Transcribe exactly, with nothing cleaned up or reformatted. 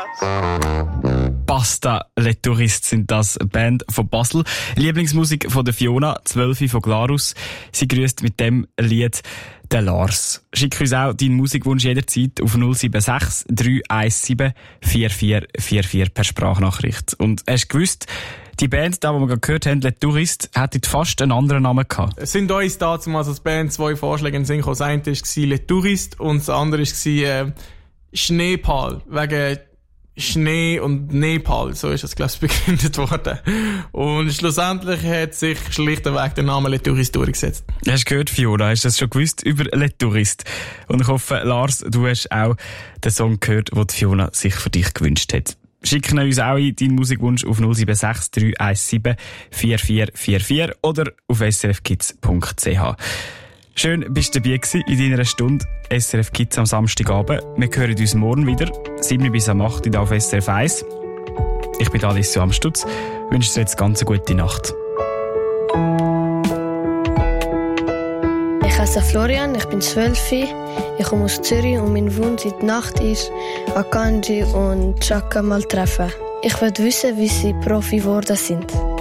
Basta Le Touristes sind das, Band von Basel. Lieblingsmusik von der Fiona, zwölf von Glarus. Sie grüßt mit dem Lied den Lars. Schick uns auch deinen Musikwunsch jederzeit auf null sieben sechs drei eins sieben vier vier vier vier per Sprachnachricht. Und hast du gewusst, die Band, da, die wir gerade gehört haben, Le Touristes, hätte fast einen anderen Namen gehabt. Es sind uns damals als Band zwei Vorschläge in den Sinn gekommen. Das eine war Le Touristes und das andere war äh, Schneepal. Wegen Schnee und Nepal, so ist das, glaube ich, begründet worden. Und schlussendlich hat sich schlichtweg der Name Le Touristes durchgesetzt. Hast du gehört, Fiona? Hast du das schon gewusst über Le Touristes? Und ich hoffe, Lars, du hast auch den Song gehört, den Fiona sich für dich gewünscht hat. Schicken uns auch deinen Musikwunsch auf null sieben sechs drei eins sieben vier vier vier vier oder auf s r f kids punkt c h. Schön, bist du dabei gewesen in deiner Stunde S R F Kids am Samstagabend. Wir hören uns morgen wieder, sieben bis am acht auf S R F eins. Ich bin Alessio Amstutz, wünsche dir jetzt ganz eine gute Nacht. Ich heiße Florian, ich bin zwölf. Ich komme aus Zürich und mein Wunsch in der Nacht ist, Akanji und Chaka mal treffen. Ich will wissen, wie sie Profi geworden sind.